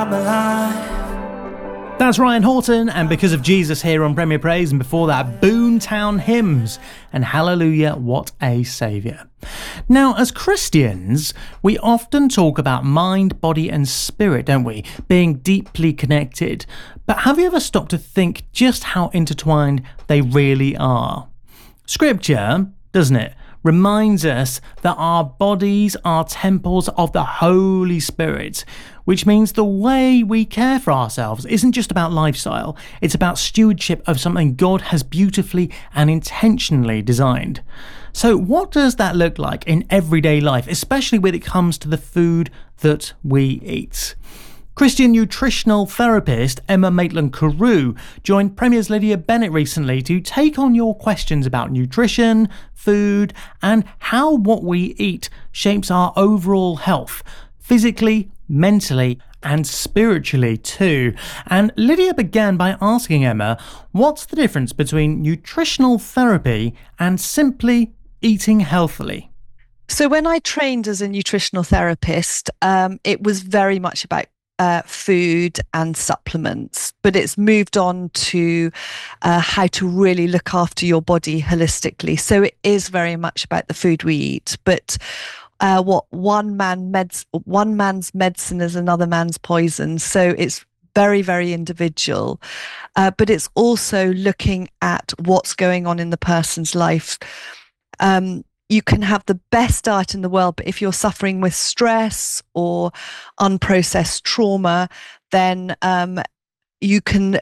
I'm alive. That's Ryan Horton and Because of Jesus here on Premier Praise, and before that Boomtown Hymns and Hallelujah, What a Saviour. Now, as Christians, we often talk about mind, body and spirit, don't we? Being deeply connected. But have you ever stopped to think just how intertwined they really are? Scripture, doesn't it, reminds us that our bodies are temples of the Holy Spirit, which means the way we care for ourselves isn't just about lifestyle, it's about stewardship of something God has beautifully and intentionally designed. So what does that look like in everyday life, especially when it comes to the food that we eat? Christian nutritional therapist Emma Maitland-Carew joined Premier's Lydia Bennett recently to take on your questions about nutrition, food, and how what we eat shapes our overall health, physically, mentally, and spiritually too. And Lydia began by asking Emma, what's the difference between nutritional therapy and simply eating healthily? So when I trained as a nutritional therapist, it was very much about food and supplements, but it's moved on to how to really look after your body holistically. So it is very much about the food we eat, but what one man's medicine is another man's poison. So it's very, very individual, but it's also looking at what's going on in the person's life. You can have the best diet in the world, but if you're suffering with stress or unprocessed trauma, then you'll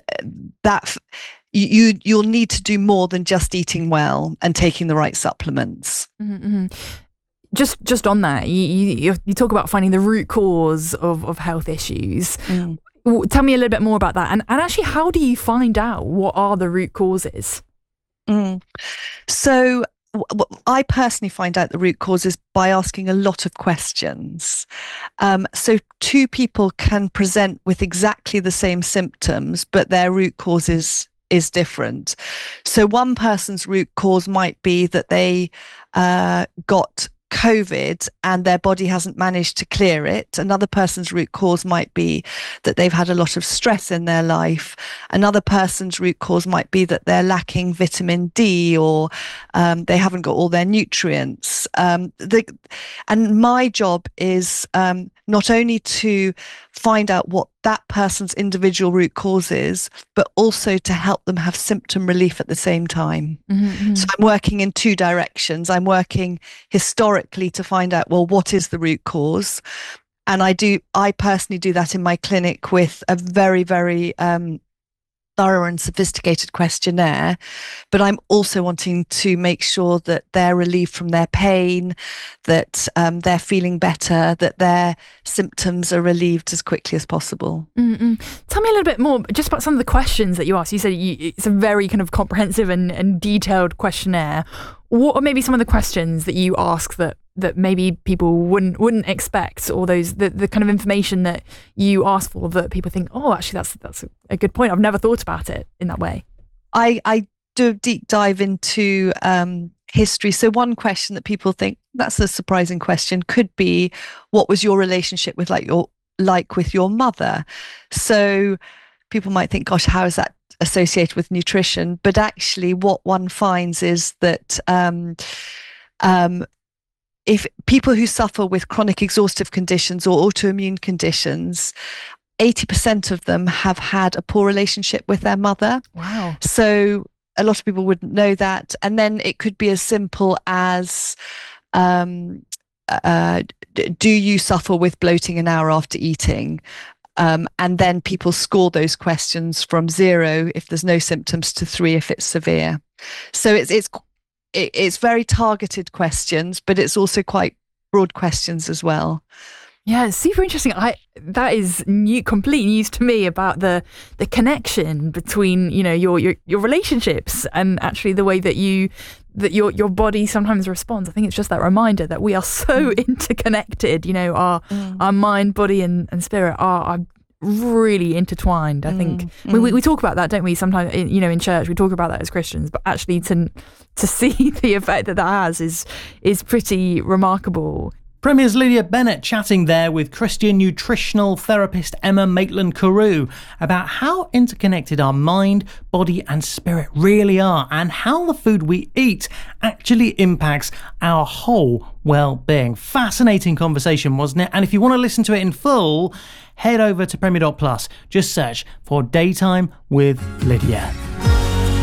need to do more than just eating well and taking the right supplements. Mm-hmm. Just on that, you talk about finding the root cause of health issues. Tell me a little bit more about that, and actually, how do you find out what are the root causes? So I personally find out the root causes by asking a lot of questions. So two people can present with exactly the same symptoms, but their root cause is different. So one person's root cause might be that they got COVID and their body hasn't managed to clear it. Another person's root cause might be that they've had a lot of stress in their life. Another person's root cause might be that they're lacking vitamin D, or they haven't got all their nutrients. And my job is not only to find out what that person's individual root cause is, but also to help them have symptom relief at the same time. Mm-hmm. So I'm working in two directions. I'm working historically to find out, well, what is the root cause? And I personally do that in my clinic with a very, very thorough and sophisticated questionnaire, but I'm also wanting to make sure that they're relieved from their pain, that they're feeling better, that their symptoms are relieved as quickly as possible. Mm-mm. Tell me a little bit more just about some of the questions that you asked. You said it's a very kind of comprehensive and detailed questionnaire. What are maybe some of the questions that you ask that maybe people wouldn't expect, or the kind of information that you ask for that people think, oh, actually that's a good point. I've never thought about it in that way. I do a deep dive into history. So one question that people think that's a surprising question could be, what was your relationship with with your mother? So people might think, gosh, how is that associated with nutrition? But actually what one finds is that if people who suffer with chronic exhaustive conditions or autoimmune conditions, 80% of them have had a poor relationship with their mother. Wow. So a lot of people wouldn't know that. And then it could be as simple as, do you suffer with bloating an hour after eating? And then people score those questions from 0 if there's no symptoms to 3 if it's severe. So it's very targeted questions, but it's also quite broad questions as well. Yeah, it's super interesting. That is complete news to me about the connection between your relationships and actually the way that your body sometimes responds. I think it's just that reminder that we are so interconnected. Our mind, body, and spirit are really intertwined. I think we talk about that, don't we? Sometimes in church we talk about that as Christians, but actually to see the effect that has is pretty remarkable. Premier's Lydia Bennett chatting there with Christian nutritional therapist Emma Maitland-Carew about how interconnected our mind, body and spirit really are, and how the food we eat actually impacts our whole well-being. Fascinating conversation, wasn't it? And if you want to listen to it in full, head over to Premier.Plus. Just search for Daytime with Lydia.